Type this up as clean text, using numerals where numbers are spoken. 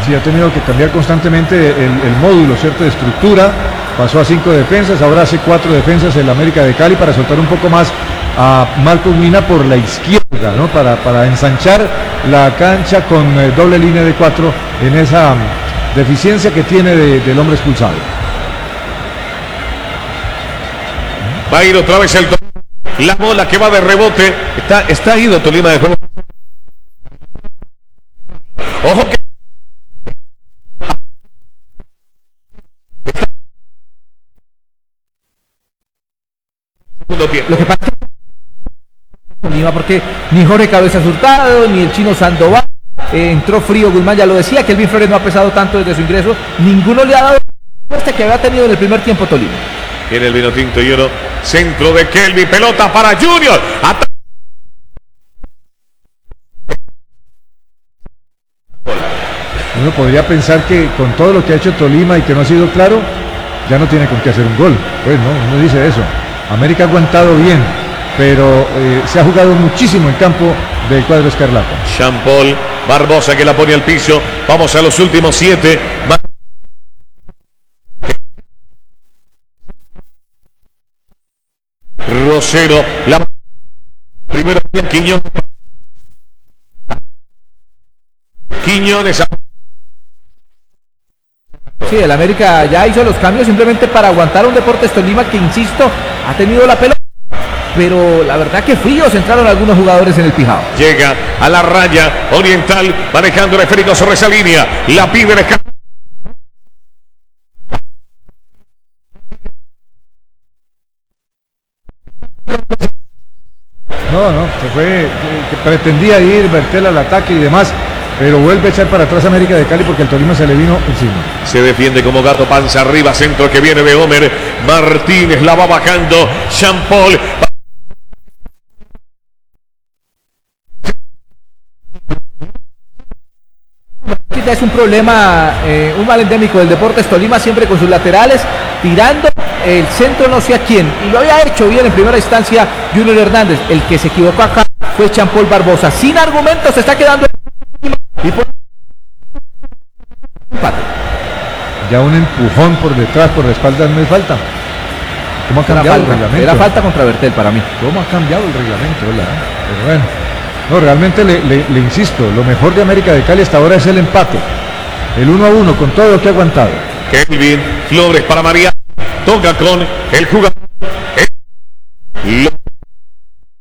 Sí, ha tenido que cambiar constantemente el módulo, ¿cierto? De estructura. Pasó a 5 defensas, ahora hace 4 defensas el América de Cali para soltar un poco más a Marcos Mina por la izquierda, ¿no? Para ensanchar la cancha con doble línea de 4 en esa deficiencia que tiene del hombre expulsado. Va a ir otra vez el Tolima. La bola que va de rebote. Está ido Tolima de juego. Ojo que lo que pasa es que porque ni Jorge Cabezas Hurtado ni el Chino Sandoval, entró frío Guzmán, ya lo decía, que Kelvin Flores no ha pesado tanto desde su ingreso, ninguno le ha dado la respuesta que había tenido en el primer tiempo Tolima. Viene el vino tinto y oro, centro de Kelvin, pelota para Junior. Uno podría pensar que con todo lo que ha hecho Tolima y que no ha sido claro, ya no tiene con qué hacer un gol. Pues no, uno dice eso. América ha aguantado bien, pero se ha jugado muchísimo en campo del cuadro escarlata. Jean Paul Barbosa que la pone al piso. Vamos a los últimos 7. Rosero, la primero Quiñones. Sí, el América ya hizo los cambios simplemente para aguantar un Deportes Tolima que, insisto, ha tenido la pelota, pero la verdad que fríos entraron algunos jugadores en el Pijao. Llega a la raya Oriental, manejando el esférico sobre esa línea. La pide el escalón. No, se fue, que pretendía ir Bertel al ataque y demás, pero vuelve a echar para atrás América de Cali porque el Tolima se le vino encima. Se defiende como gato, panza arriba, centro que viene de Homer Martínez, la va bajando Jean Paul. Es un problema, un mal endémico del Deportes Tolima, siempre con sus laterales tirando el centro no sé a quién, y lo había hecho bien en primera instancia Junior Hernández. El que se equivocó acá fue Jean Paul Barbosa, sin argumentos se está quedando y por empate. Ya un empujón por detrás, por la espalda no es falta. ¿Cómo ha cambiado el reglamento? Era falta contra Bertel para mí. ¿Cómo ha cambiado el reglamento? Pero bueno, no, realmente le insisto, lo mejor de América de Cali hasta ahora es el empate, el 1-1 con todo lo que ha aguantado. Kelvin Flores para María, toca con el jugador.